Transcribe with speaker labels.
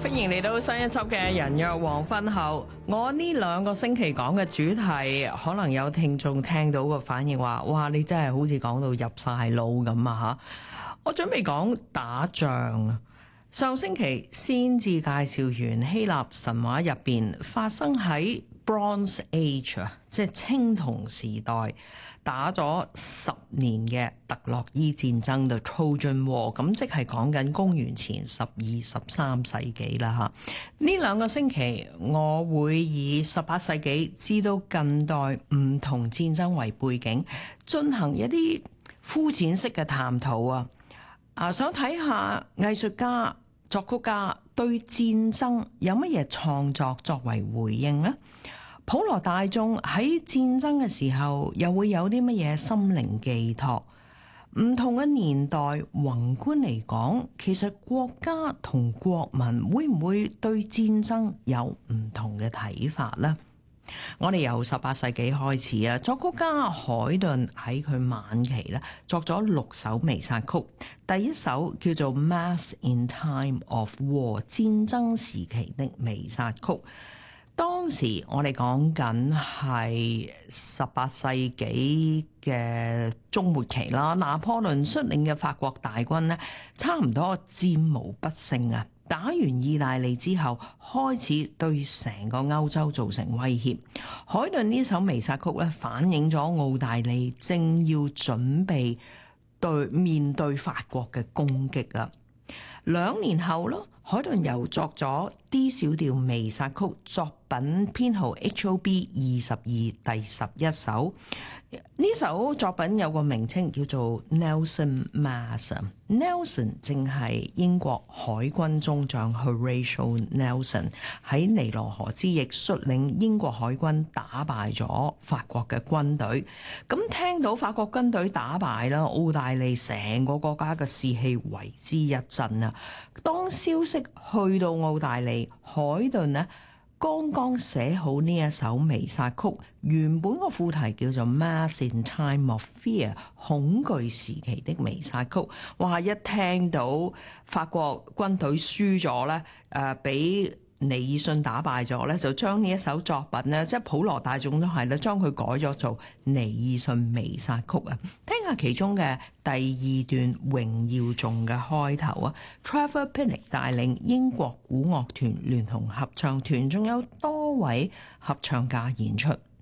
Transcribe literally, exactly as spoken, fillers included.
Speaker 1: 歡迎嚟到新一輯嘅人約黃昏後。我呢兩個星期講嘅主題，可能有聽眾聽到個反應話：哇，你真係好似講到入晒腦咁啊！吓，我準備講打仗啊。上星期先至介紹完希臘神話入邊發生喺 Bronze Age 啊，即係青銅時代打咗十年嘅特洛伊戰爭 The Trojan War， 咁即係講緊公元前十二、十三世紀啦吓。呢兩個星期我會以十八世紀至到近代唔同戰爭為背景，進行一啲膚淺式嘅探討啊！啊，想睇下藝術家、作曲家對戰爭有乜嘢創作作為回應呢？普羅大眾喺戰爭嘅時候又會有啲乜嘢心靈寄託？唔同嘅年代，宏觀嚟講，其實國家同國民會唔會對戰爭有唔同嘅睇法呢？我哋由十八世紀開始啊，作曲家海頓喺佢晚期咧作咗六首彌撒曲，第一首叫做《Mass in Time of War》戰爭時期的彌撒曲。當時我哋講緊係十八世紀嘅中末期啦，拿破崙率領嘅法國大軍咧，差唔多戰無不勝啊！打完意大利之後，開始對成個歐洲造成威脅。海頓呢首彌撒曲咧，反映咗澳大利正要準備對面對法國嘅攻擊啦。兩年後咯，海頓又作咗 D 小調彌撒曲，作品編號 H O B 二十二第十一首。呢首作品有個名稱叫做 Nelson Mass。Nelson 正係英國海軍中將 Horatio Nelson 喺尼羅河之役率領英國海軍打敗咗法國嘅軍隊。咁聽到法國軍隊打敗啦，澳大利成個國家嘅士氣為之一振啊！當消息去到澳大利，海頓呢剛剛寫好呢一首彌撒曲，原本個副題叫做 Mass in Time of Fear， 恐懼時期的彌撒曲。哇！一聽到法國軍隊輸咗咧，誒俾尼爾遜打敗咗咧，就將呢一首作品咧，即係普羅大眾都係咧，將佢改咗做尼爾遜彌撒曲啊！聽下其中嘅第二段榮耀頌嘅開頭啊 Trevor Pinnock 帶領英國古樂團聯同合唱團，仲有多位合唱家演出。